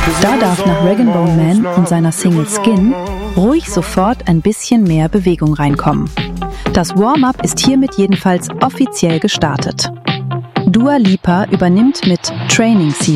Da darf nach Rag & Bone Man und seiner Single Skin ruhig sofort ein bisschen mehr Bewegung reinkommen. Das Warm-up ist hiermit jedenfalls offiziell gestartet. Dua Lipa übernimmt mit Training Season